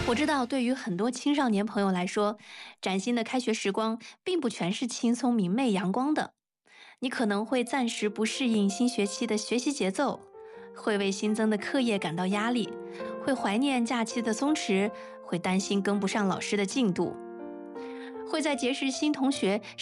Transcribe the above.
我知道，对于很多青少年朋友来说，崭新的开学时光并不全是轻松、明媚、阳光的。你可能会暂时不适应新学期的学习节奏，会为新增的课业感到压力，会怀念假期的松弛，会担心跟不上老师的进度，会在结识新同学